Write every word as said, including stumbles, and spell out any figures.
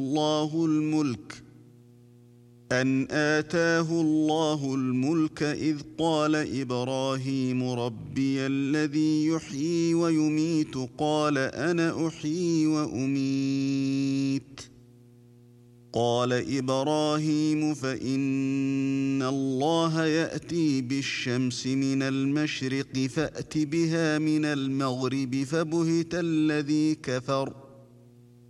الله الملك أن آتاه الله الملك إذ قال إبراهيم ربي الذي يحيي ويميت قال أنا أحيي وأميت قال إبراهيم فإن الله يأتي بالشمس من المشرق فأت بها من المغرب فبهت الذي كفر